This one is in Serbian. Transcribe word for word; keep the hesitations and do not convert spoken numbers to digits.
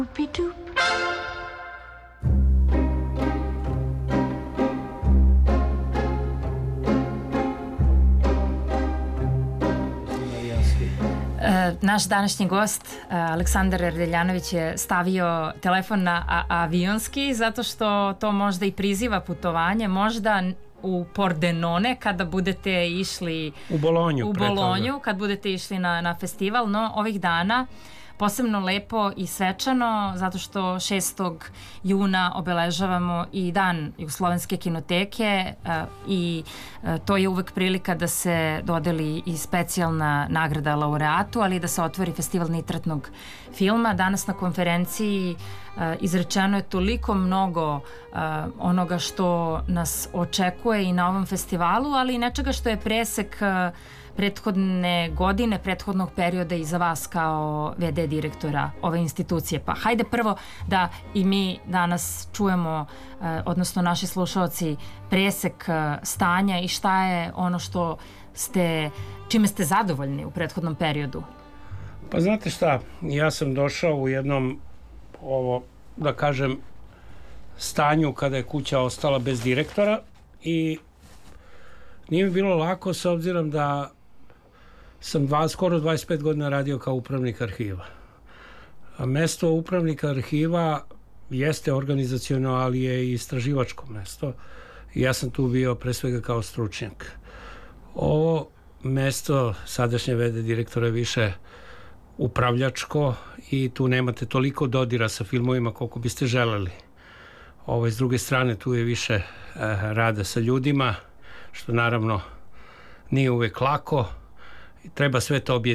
Naš današnji gost, Aleksandar Erdeljanović, je stavio telefon na avionski zato što to možda i priziva putovanje, možda u Pordenone kada budete išli u Bolonju, u Bolonju kad budete išli na, na festival, no ovih dana posebno lepo i svečano zato što šestog juna obeležavamo i dan Jugoslovenske kinoteke i to je uvek prilika da se dodeli i specijalna nagrada laureatu, ali i da se otvori festival nitratnog filma. Danas na konferenciji izrečeno je toliko mnogo onoga što nas očekuje i na ovom festivalu, ali i nečega što je presek prethodne godine, prethodnog perioda i za vas kao ve de direktora ove institucije. Pa hajde prvo da i mi danas čujemo, odnosno naši slušaoci, presek stanja i šta je ono što ste, čime ste zadovoljni u prethodnom periodu. Pa znate šta, ja sam došao u jednom, ovo, da kažem, stanju kada je kuća ostala bez direktora i nije mi bilo lako s obzirom da sam dva, skoro dvadeset pet godina radio kao upravnik arhiva. A mesto upravnika arhiva jeste organizaciono, ali je i istraživačko mesto. I ja sam tu bio pre svega kao stručnjak. Ovo mesto sadašnje ve de direktora je više upravljačko i tu nemate toliko dodira sa filmovima koliko biste želeli. Ovo, s druge strane, tu je više eh, rada sa ljudima, što naravno nije uvek lako. Treba sve to objediniti